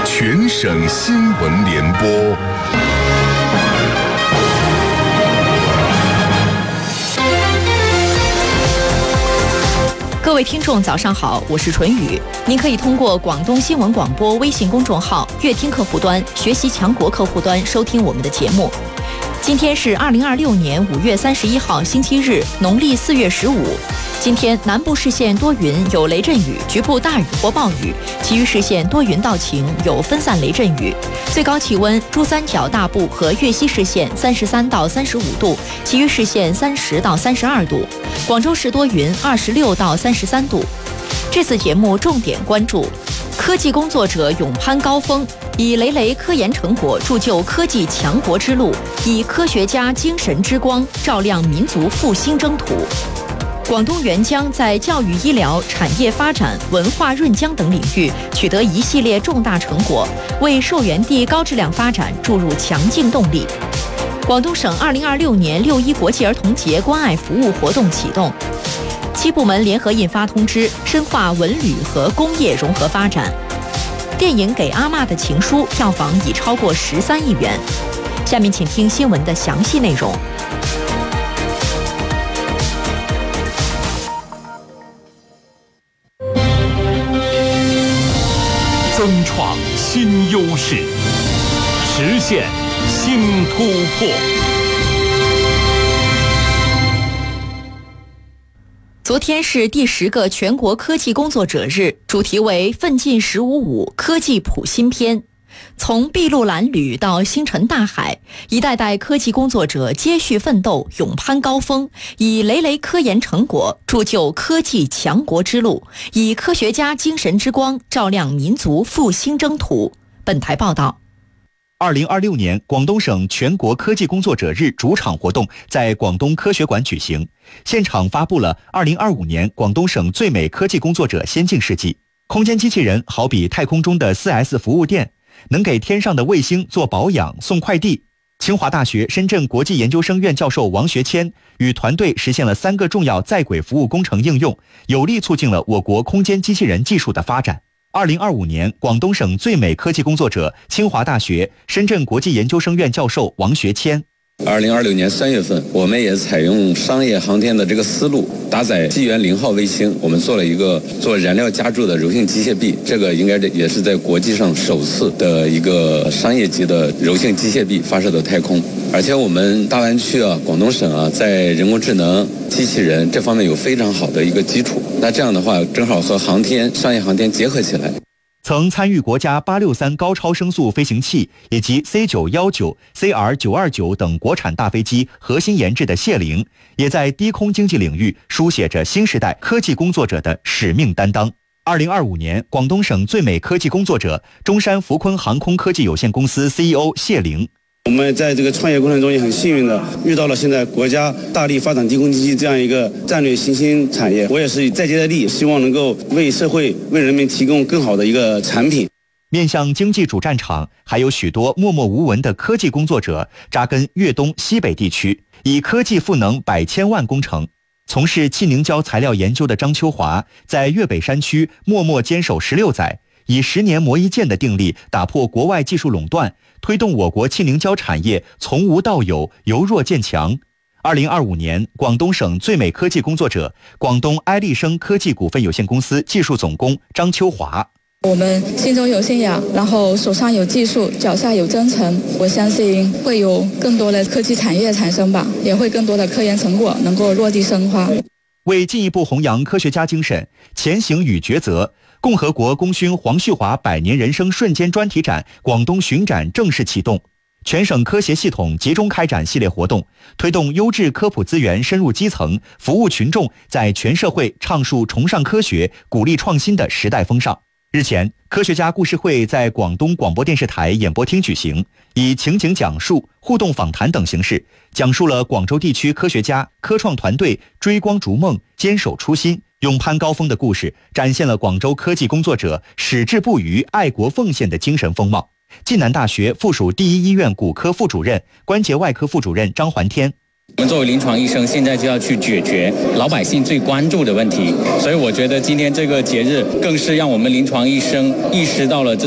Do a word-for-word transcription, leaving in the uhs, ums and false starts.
全省新闻联播。 各位听众早上好，我是纯宇。您可以通过广东新闻广播微信公众号、乐听客户端、学习强国客户端收听我们的节目。今天是二零二六年五月三十一号星期日，农历四月十五。今天南部市县多云，有雷阵雨，局部大雨或暴雨；其余市县多云到晴，有分散雷阵雨。最高气温：珠三角大部和粤西市县三十三到三十五度，其余市县三十到三十二度。广州市多云，二十六到三十三度。这次节目重点关注：科技工作者勇攀高峰，以累累科研成果铸就科技强国之路，以科学家精神之光照亮民族复兴征途。广东援疆在教育、医疗、产业发展、文化润疆等领域取得一系列重大成果，为受援地高质量发展注入强劲动力。广东省二零二六年六一国际儿童节关爱服务活动启动，七部门联合印发通知，深化文旅和工业融合发展。电影《给阿嬷的情书》票房已超过十三亿元。下面请听新闻的详细内容。 增创新优势，实现新突破。 昨天是第十个全国科技工作者日，主题为奋进十五五科技普新篇。从筚路蓝缕到星辰大海，一代代科技工作者接续奋斗，勇攀高峰，以累累科研成果铸就科技强国之路，以科学家精神之光照亮民族复兴征途。本台报道。 二零二六年广东省全国科技工作者日主场活动在广东科学馆举行，现场发布了二零二五年广东省最美科技工作者先进事迹。空间机器人好比太空中的 四 S 服务店，能给天上的卫星做保养、送快递。清华大学深圳国际研究生院教授王学谦与团队实现了三个重要在轨服务工程应用，有力促进了我国空间机器人技术的发展。二零二五年广东省最美科技工作者，清华大学深圳国际研究生院教授王学谦。 二零二六年三月份，我们也采用商业航天的这个思路，搭载纪元零号卫星，我们做了一个做燃料加注的柔性机械臂，这个应该也是在国际上首次的一个商业级的柔性机械臂发射到太空。而且我们大湾区啊，广东省啊，在人工智能、机器人这方面有非常好的一个基础。那这样的话，正好和航天、商业航天结合起来。 曾参与国家八六三高超声速飞行器以及 C 九一九、C R 九二九等国产大飞机核心研制的谢玲，也在低空经济领域书写着新时代科技工作者的使命担当。二零二五年广东省最美科技工作者，中山福坤航空科技有限公司 C E O 谢玲。 我们在这个创业过程中也很幸运的遇到了现在国家大力发展低空经济这样一个战略新兴产业，我也是再接再厉，希望能够为社会为人民提供更好的一个产品。 面向经济主战场，还有许多默默无闻的科技工作者扎根粤东西北地区，以科技赋能百千万工程。从事气凝胶材料研究的张秋华，在粤北山区默默坚守十六载，以十年磨一剑的定力打破国外技术垄断，推动我国气凝胶产业从无到有，由弱渐强。二零二五年广东省最美科技工作者，广东埃利生科技股份有限公司技术总工张秋华。 我们心中有信仰，然后手上有技术，脚下有真诚，我相信会有更多的科技产业产生吧，也会更多的科研成果能够落地生花。 为进一步弘扬科学家精神，前行与抉择，共和国功勋黄旭华百年人生瞬间专题展广东巡展正式启动，全省科协系统集中开展系列活动，推动优质科普资源深入基层，服务群众，在全社会倡述崇尚科学、鼓励创新的时代风尚。日前，科学家故事会在广东广播电视台演播厅举行，以情景讲述、互动访谈等形式，讲述了广州地区科学家、科创团队追光逐梦、坚守初心、勇攀高峰的故事，展现了广州科技工作者矢志不渝、爱国奉献的精神风貌。暨南大学附属第一医院骨科副主任、关节外科副主任张环天。 我们作为临床医生，现在就要去解决老百姓最关注的问题，所以我觉得今天这个节日更是让我们临床医生意识到了这